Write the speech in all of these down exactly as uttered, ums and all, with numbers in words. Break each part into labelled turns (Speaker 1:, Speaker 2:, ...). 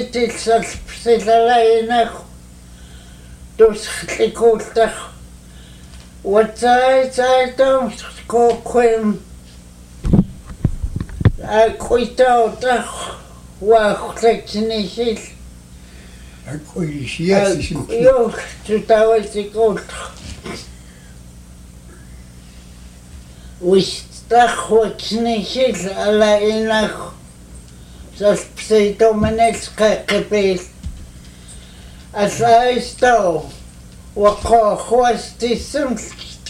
Speaker 1: Tilsalpsilalainaq tusqlikuullaq watsaitsaitam koquim aquitautaq waaqlaknisil
Speaker 2: aquilisiatis
Speaker 1: yo tutawasikuullaq wistaqwaknisil alainaq salpsiitomanelqaqipil asaisto waqoqhuastisumlkit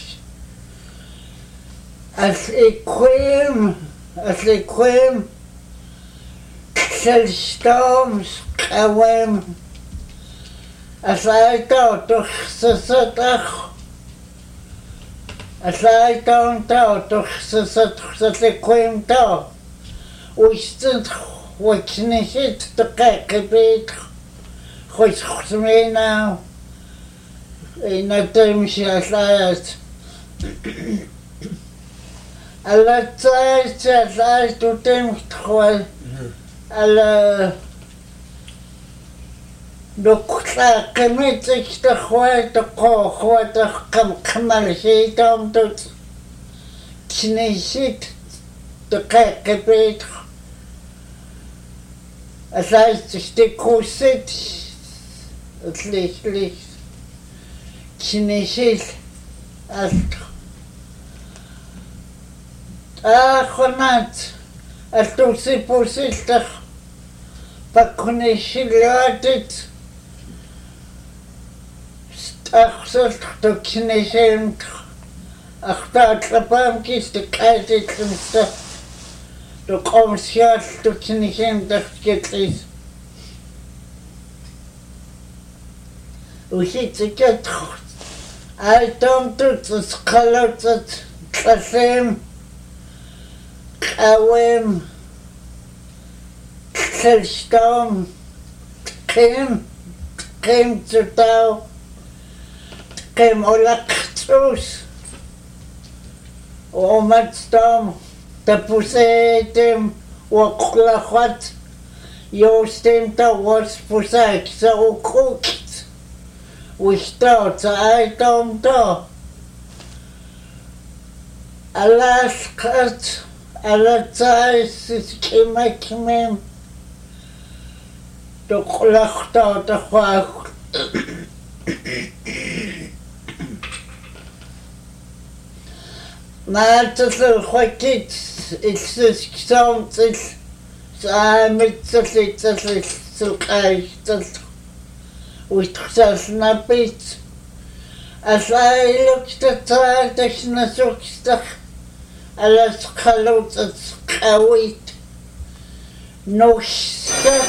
Speaker 1: asiquim asiquim salstoms qawem asaito tuxsasataq asaito to tuxsasataq to ويستند وكنيشت دقائق بيت خوش خصمينا إن تمشي أسلايات ألا تسايس أسلايس تتمشي تخوال ألا دقلا قميتك تخوال تقو خوال تقم قمال شيطان تت كنيشت دقائق بيت أساس تشتكوست تليش تليش كنيشيل أسك آخونات أستوسي بوسيلتخ بكنيشيلاتت أخسرت تكنيشيلت أختار لبام كيست كايتت لمسته تقوم سيال تكنيشين تخكتليس وشيت سكت أيتم تتسقلت تسلم قوام تلشتم تقيم تقيم تتاو تقيم أولقتوس ومتستم تبوسيتم وقلخت يوستم توس بوساك سوكوكت وشتو تايتم تو ألاسكت ألا تايس كيما كميم تقلختو تخواك ما تصل خوكيت إكسس كسام تصل سامت تصل تصل سلقاي تصل وتخسر نبيت أسايلك تتعادش نسوكستخ على سقلو تسقاويت نوشتا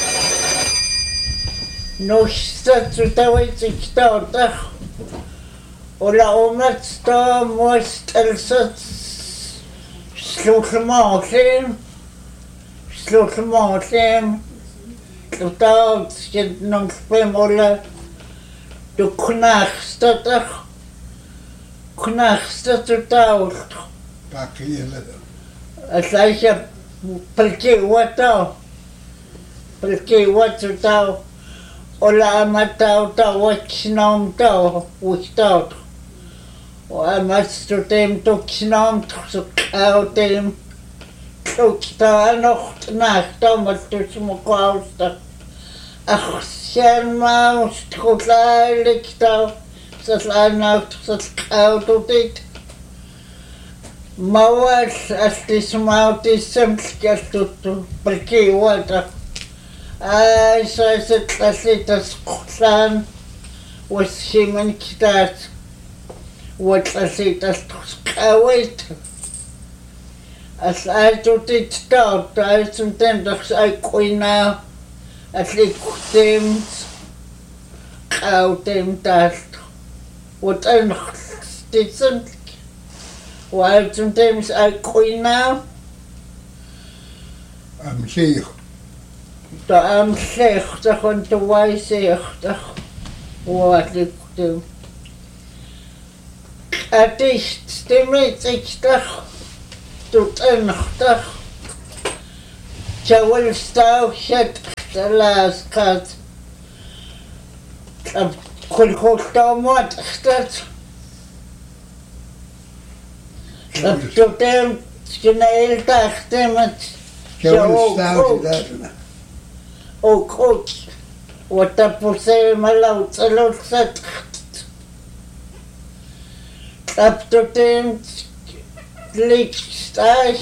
Speaker 1: نوشتا تتاويت كتاوتخ ولا أمت تا مستلست سلوك ماسين سلوك ماسين تتاو تشد نمسبم ولا تكناخستا تخ كناخستا تتاو
Speaker 2: باقي لدى
Speaker 1: أسايشا بلكي واتاو بلكي واتاو ولا أمتاو تاو وكشنام تاو وشتاو وأمستوتيم توكشنام تخسقاو تيم توكتا نخت ناختا مستوشمقاوستا أخسيان ما مستخوطا لكتاو سسلانا تخسقاو توتيت موال أستسماو تسمسك أستوتو بلكي واتا أي سايست أسيتس قصان والسيمن كتات وتأسيتس تسقاويت أسألتو تتاو تأسم تندخس أي قوينا أسلي كتيمت قاو تيمتاست وتنخس تسمك وأسم تيمس أي قوينا
Speaker 2: أم شيخ
Speaker 1: تأم شيخ تخن تواي شيخ تخ واتلكتم أتيش تستميت تخ تتنخ تخ شاول ستاو شد Alaska. Kul kultamat stat. Totem skenail tachtemat.
Speaker 2: Kjol stout där.
Speaker 1: Och och what the puse malaut salot sat. Tap totem likstai.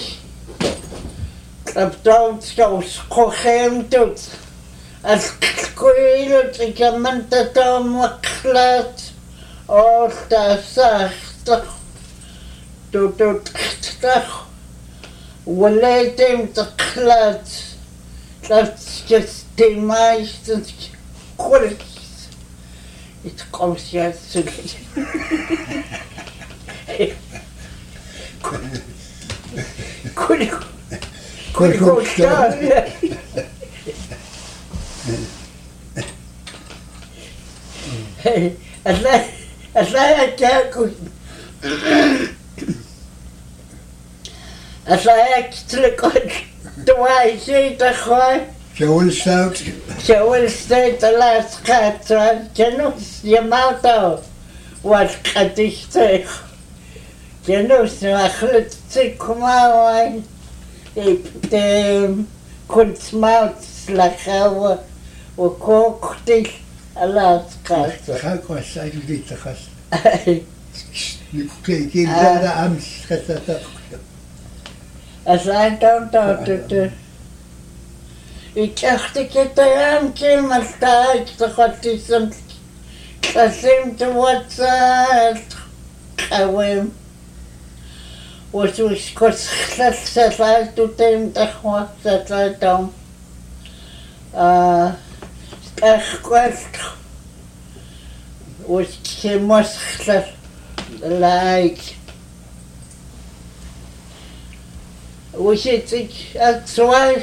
Speaker 1: Tap down skos kochem tut. As koilut ikamanta tamaklat. All the sagt. Du du tach. Walatem taklat. That's just the meistens kurz. It comes jetzt zu. Kul kul kul Hey, Allah Allah taku. Allah tlikon. Dwai see the khoy.
Speaker 2: Kjol stout.
Speaker 1: Kjol stout Alaska. Kenus yamato. What kadiste. Kenus achlet tsikmawai. Dem kunstmaut slakawa. وكوكتي Alaska.
Speaker 2: خاك وسايك دي تخص. كي كي لا أمس خسرت.
Speaker 1: As I don't know to do. Ik dacht ik het aan keer sta ik toch wat is een gezien te wat gewoon was was kort gezet to them toch wat dat dan ah echt kwart was geen mos like was it at zwei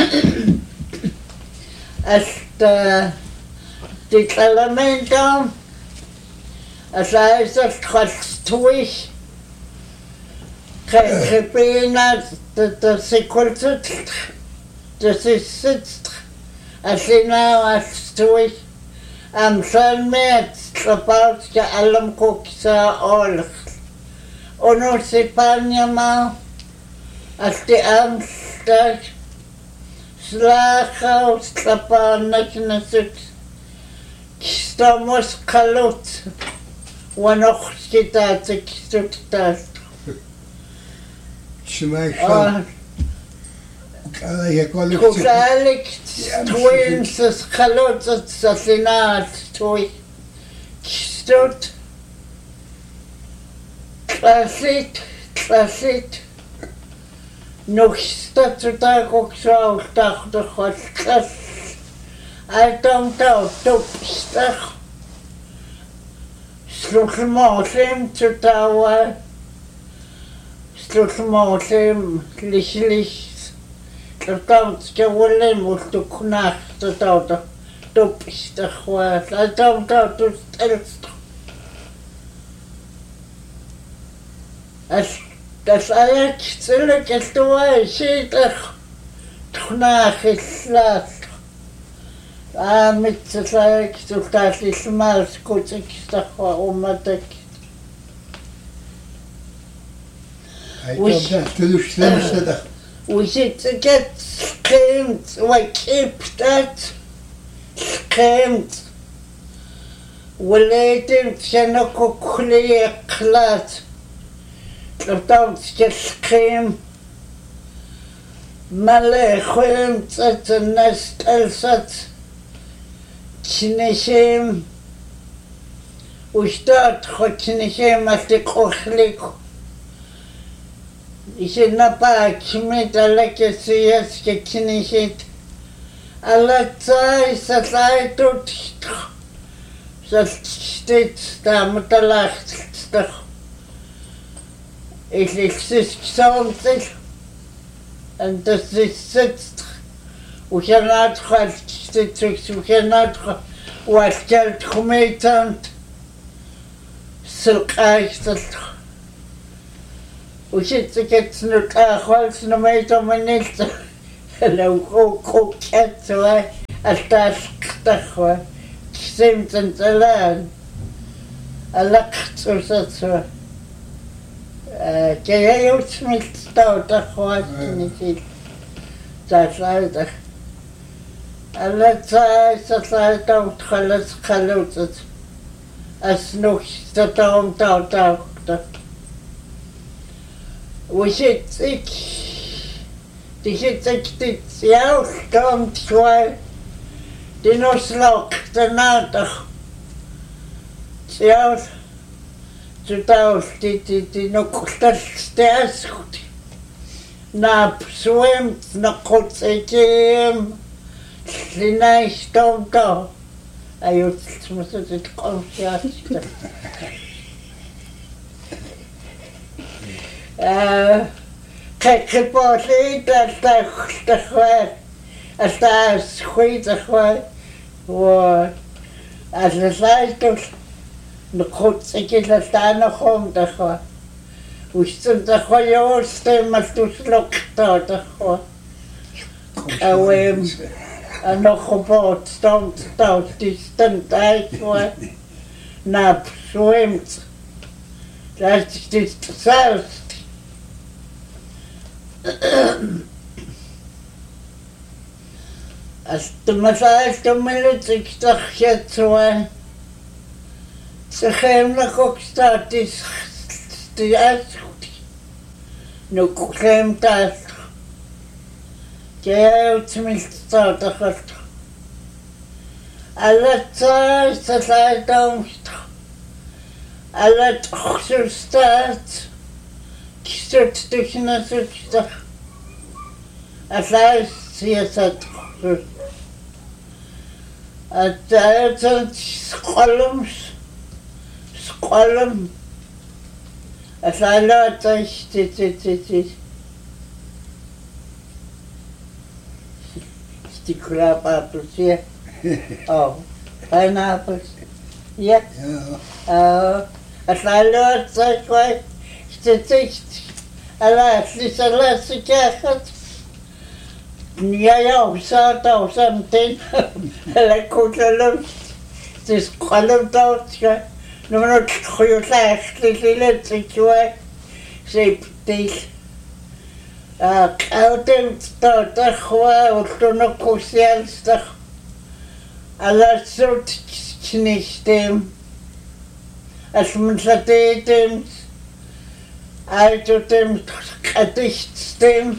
Speaker 1: as the the element as I said cost twist gebena the the sequence the sits as now as twist am son met about the alam cooksa all ono se panyama as the amstag slacha slapanak nasuk stamos kalot wanoch kitat kitat
Speaker 2: Shmaisha kada yakolu
Speaker 1: Kukalik twins as kalot sasinat toy kistot klasit klasit nog statuta koksa dag de godklas I don't know to stach slukmosem to tawa slukmosem lichlich dat gewollen moet de knacht dat dat top stach was I don't know to stelst as das eigentlich zurück ist du weißt doch nach ist das ah mit so sag so das ist mal kurz ich doch warum das
Speaker 2: وش تدوش لمسة ده
Speaker 1: وش تجت سكيمت وكيبتت سكيمت وليتم تشنكو كلي قلات لطاوت كسكيم مليخويم تت الناس تلست تشنشيم وشتات خو تشنشيم أتقوخليكو إذا نبا كميت على كسياس كتنشيت على تاي ستاي توتشتخ ستشتيت ستامتلاخت ستخ Ich sitze zwanzig und das ist sitzt und ich habe nicht ich habe nicht was Geld gemacht und so reicht das und ich jetzt nur auch was noch mehr um nicht لو كوكت алтаасqtaqwa кисимтанталаан алаққтусатсуа э кеяютсмилтау тақваатсинисил таасаалта аллатсаа сатлаатау тхалас қалуутат аснух татаум тау таукта уиситик тихитсик яу том твай динослок танаатах яу тутаус ти ти ти нокулталстаасхут нап суем нокутсеким линайстомто аюутсмусут консиаста э кэкэполи талтахтахвай астаас хуитахвай во асласайтус нокутсекилалтаанахом тахва устэн тахвайоостэммалтуслоктаатахва ауэм анохобот стомт таут дистантайфва нап суэмт дастистсаус астмасаалтуммилутиктархиатсуа сахэмнакокстаатис тиасхут нукклэмтаас кеутмилтаатахалт аллатсаа салаатаумст аллатхсустаат кисут тихнасутта аллаас сиасат атаатат сколумс сколум аллаатаа стититити стикрапаплси oh pineapples ja uh аллаатаа кой ститит аллаатсисалаасикаахат я я усата усамтен алакуталум тис qalumtautska numero khuyulaaqlililatikiwa siptil а qauten totahwa ullunuqusialstaq alassut knistem asmunsatetem aitutem qatichtem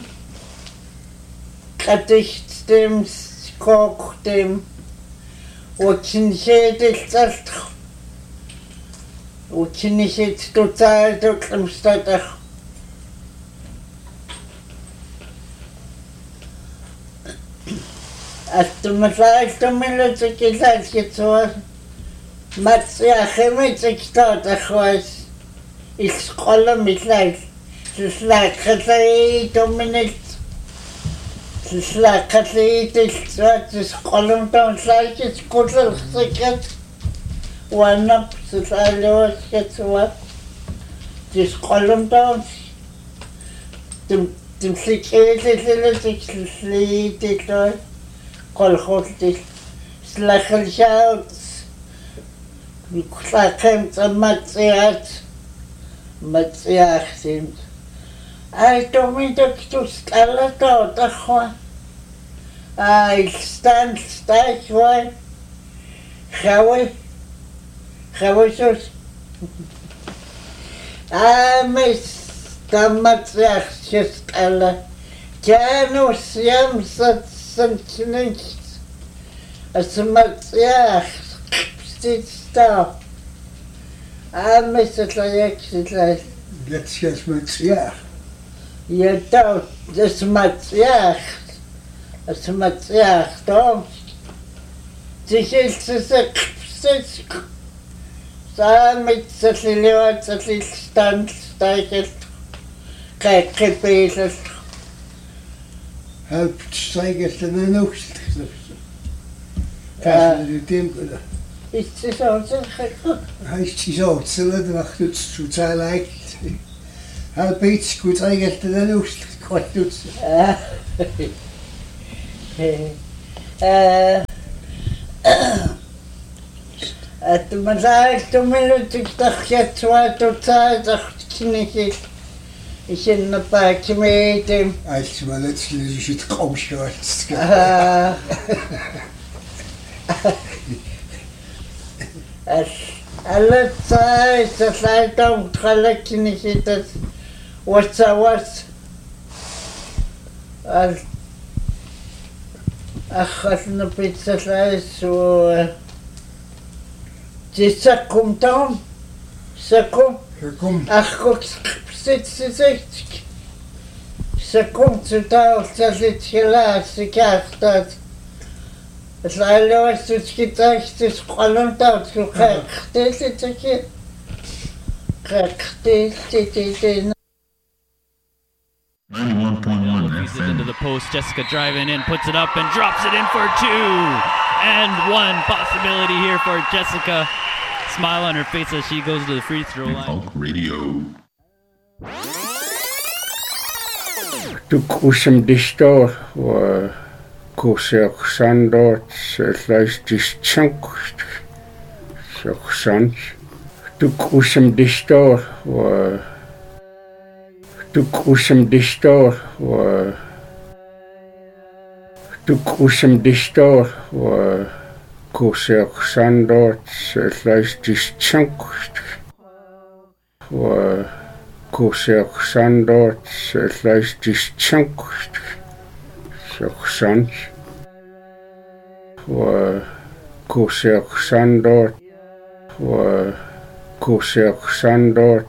Speaker 1: qatichtem koktem ukinseetiltalt ukinset tutaaltuqimstataq аттумалаалтуммилутикилаалкитсуа матсиахэмитиктаатахваас исқолламиллаал сислааққалаи тумминит сислааққалиитиллуат исқолламтаунлаалкит куллерсиккат уаннап сисаалуаскатсуа исқолламтаун тим тимсикээллилитиклиитиллуа колхолтил слахалшаут никлахэм цаматсиат матсиахсим ай томитоктус аллатоо тахва ай стант стайхвай хавай хавайсус амес таматсиахсис алла канус ямсат Santinent asmatziach stitsta amesatlayak sitlay
Speaker 2: Let's matziach
Speaker 1: yetau desmatziach asmatziach tom tichiltsek stitsk samitsatliliwat satlilstand staikel kaikkipilal
Speaker 2: help strijkers en een oogst. Kijk, dat is het
Speaker 1: is het zo gek?
Speaker 2: Hij is zo, het zullen er nog goed zo zijn lijkt. Help iets goed strijkers en een oogst. Kwart doet ze.
Speaker 1: Eh, at malaal tumilutik tarjatsuatutaataqtinigit isinnapaakimiitim
Speaker 2: aalsimalatsillisut qawshuatska
Speaker 1: as allatsaai sasaitaum tralakkinigitas watsawas al аххасна пиццалаису тисаккум таам саккум
Speaker 2: саккум
Speaker 1: ахкокс ситсисик саккум цутаалсалитхилаассикаартаат слаалуассутскитаахтис qaluntaut qaqtillitaki qaqtillititina
Speaker 3: ninety-one point one
Speaker 4: Feeds
Speaker 3: F
Speaker 4: it
Speaker 3: M.
Speaker 4: into the post. Jessica driving in, puts it up and drops it in for two. And one possibility here for Jessica. Smile on her face as she goes to the free throw line.
Speaker 3: Hulk Radio.
Speaker 5: Tukusem distor wa kusek sandot selais dischank seksan. Tukusem distor wa Tukusem distor wa Tukusem distor wa kusek sandot selais dischank wa kusek sandot selais dischank seksan wa kusek sandot wa kusek sandot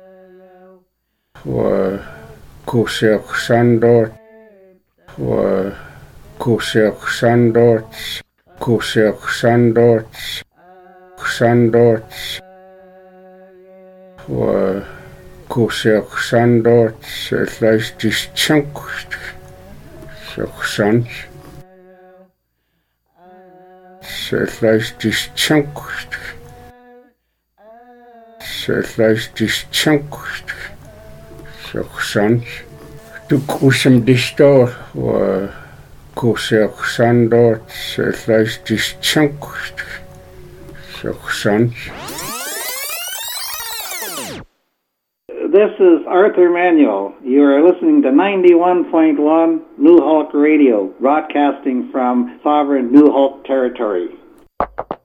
Speaker 5: wa kusek sandot wa kusek sandot kusek sandot sandot wa kusek sandot selais dischank seksan selais dischank selais dischank seksan tukusem distor wa kusek sandot selais dischank seksan.
Speaker 6: This is Arthur Manuel. You are listening to ninety-one point one New Hulk Radio, broadcasting from sovereign New Hulk territory.